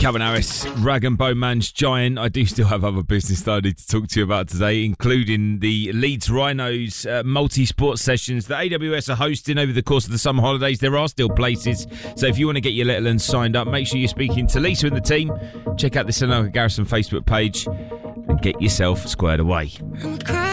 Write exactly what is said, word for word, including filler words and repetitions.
Calvin Harris, Rag and Bone Man's Giant. I do still have other business that I need to talk to you about today, including the Leeds Rhinos uh, multi-sport sessions that A W S are hosting over the course of the summer holidays. There are still places, so if you want to get your little ones signed up, make sure you're speaking to Lisa and the team. Check out the St Garrison Facebook page and get yourself squared away. I'm